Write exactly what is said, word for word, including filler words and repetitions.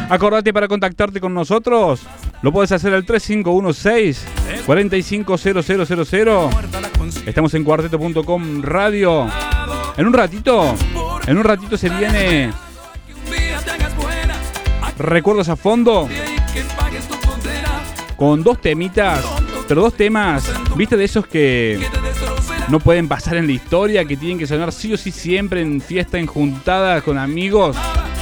Acordate, para contactarte con nosotros, lo puedes hacer al tres cinco uno seis, cuatro cinco cero cero cero cero. Estamos en cuarteto punto com radio. En un ratito, en un ratito se viene Recuerdos a Fondo, con dos temitas, pero dos temas, viste, de esos que no pueden pasar en la historia, que tienen que sonar sí o sí siempre en fiesta, en juntada con amigos.